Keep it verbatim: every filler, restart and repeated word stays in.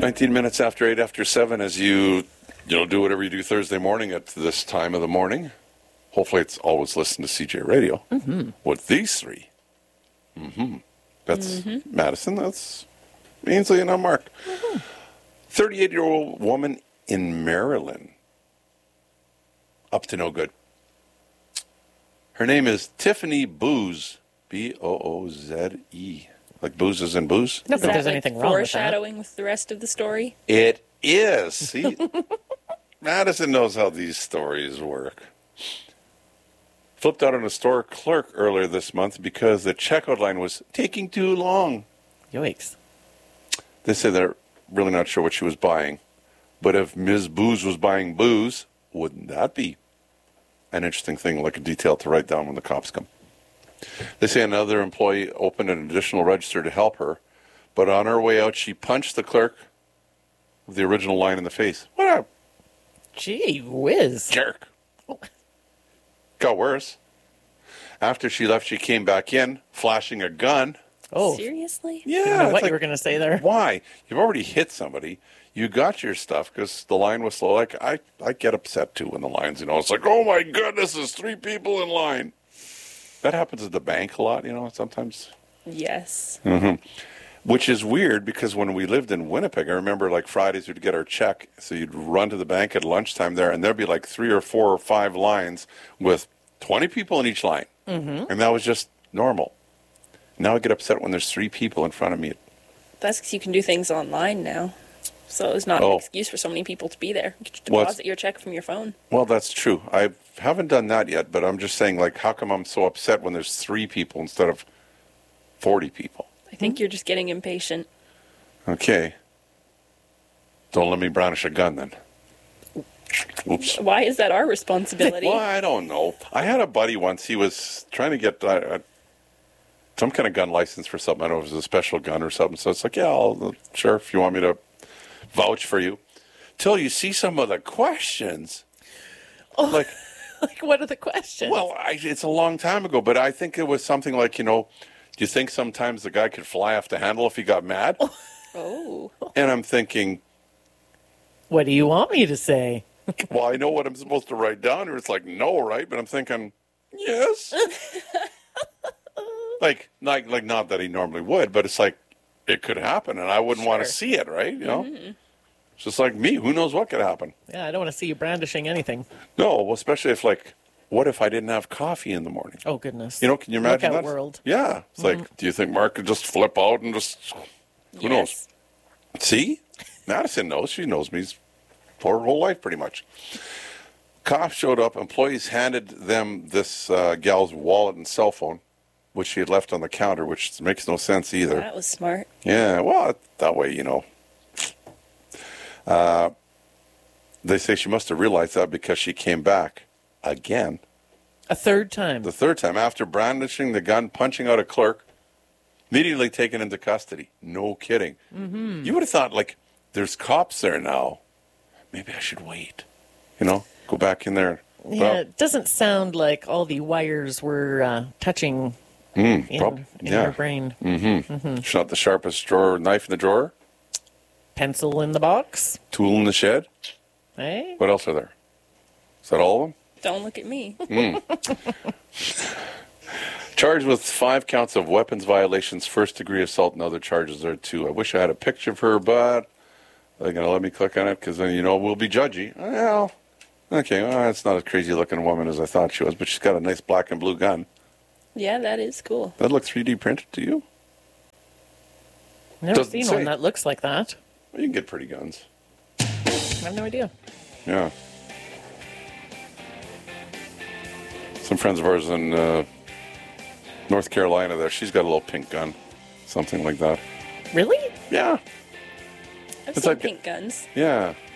nineteen minutes after eight, after seven, as you, you know, do whatever you do Thursday morning at this time of the morning. Hopefully it's always listen to C J Radio. Mm-hmm. With these three. Mm-hmm. That's Mm-hmm. Madison. That's Ainsley and I'm Mark. Mm-hmm. thirty-eight-year-old woman in Maryland. Up to no good. Her name is Tiffany Booze. B O O Z E. Like boozes and booze? Not Is that that there's like anything wrong with that. foreshadowing with the rest of the story? It is. See? Madison knows how these stories work. Flipped out on a store clerk earlier this month because the checkout line was taking too long. Yikes. They say they're really not sure what she was buying. But if Miz Booze was buying booze, wouldn't that be an interesting thing, like a detail to write down when the cops come? They say another employee opened an additional register to help her, but on her way out, she punched the clerk with the original line in the face. What a Gee whiz. jerk. Got worse. After she left, she came back in, flashing a gun. Oh, Seriously? Yeah. I don't know it's what like, you were going to say there. why? You've already hit somebody. You got your stuff because the line was slow. Like, I, I get upset, too, when the line's, you know, it's like, oh, my goodness, there's three people in line. That happens at the bank a lot, you know, sometimes. Yes. Mm-hmm. Which is weird because when we lived in Winnipeg, I remember like Fridays we'd get our check. So you'd run to the bank at lunchtime there, and there'd be like three or four or five lines with twenty people in each line. Mm-hmm. And that was just normal. Now I get upset when there's three people in front of me. That's because you can do things online now. So it's not Oh. an excuse for so many people to be there. You can just Well, deposit it's- your check from your phone. Well, that's true. I haven't done that yet, but I'm just saying, like, how come I'm so upset when there's three people instead of forty people? I think you're just getting impatient. Okay. Don't let me brownish a gun then. Oops. Why is that our responsibility? Well, I don't know. I had a buddy once. He was trying to get uh, some kind of gun license for something. I don't know if it was a special gun or something. So it's like, yeah, I'll, sure, if you want me to vouch for you. Till you see some of the questions. Oh. Like, Like, what are the questions? well, I, it's a long time ago, but I think it was something like, you know, do you think sometimes the guy could fly off the handle if he got mad? Oh. And I'm thinking, what do you want me to say? well, I know what I'm supposed to write down. And it's like, no, right? But I'm thinking, yes. like, like, like, not that he normally would, but it's like, it could happen, and I wouldn't want to Sure. see it, right? You know? Mm-hmm. It's just like me. Who knows what could happen? Yeah, I don't want to see you brandishing anything. No, well, especially if, like, what if I didn't have coffee in the morning? Oh, goodness. You know, can you imagine Lookout that? world. Yeah. It's like, do you think Mark could just flip out and just, who knows? Yes. See? Madison knows. She knows me for her whole life, pretty much. Cops showed up. Employees handed them this uh, gal's wallet and cell phone, which she had left on the counter, which makes no sense either. That was smart. Yeah, well, that way, you know. Uh, they say she must have realized that because she came back again. A third time. The third time, after brandishing the gun, punching out a clerk, immediately taken into custody. No kidding. Mm-hmm. You would have thought, like, there's cops there now. Maybe I should wait. You know, go back in there. yeah, Well, it doesn't sound like all the wires were uh, touching mm, in, prob- in yeah. her brain. She's not the sharpest drawer, knife in the drawer, Pencil in the box. tool in the shed. Eh? What else are there? Is that all of them? Don't look at me. Charged with five counts of weapons violations, first-degree assault, and other charges there, too. I wish I had a picture of her, but they're going to let me click on it because then, you know, we'll be judgy. Well, okay, well, it's not a crazy-looking woman as I thought she was, but she's got a nice black and blue gun. Yeah, that is cool. That look three D printed to you? Never Doesn't seen say. one that looks like that. Well, you can get pretty guns. I have no idea. Yeah. Some friends of ours in uh, North Carolina there, she's got a little pink gun. Something like that. Really? Yeah. I've It's seen like- pink guns. Yeah.